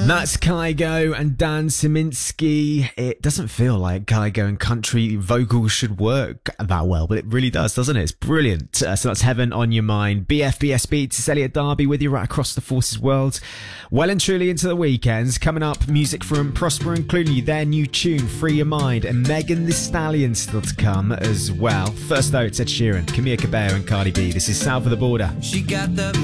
That's Kygo and Dan Szyminski. It doesn't feel like Kygo and country vocals should work that well, but it really does, doesn't it? It's brilliant. So that's Heaven on Your Mind. BFBS Beats, it's Elliot Darby with you right across the Forces world. Well and truly into the weekends. Coming up, music from Prosper and Clooney, their new tune, Free Your Mind, and Megan Thee Stallion still to come as well. First though, it's Ed Sheeran, Camila Cabello and Cardi B. This is South of the Border. She got the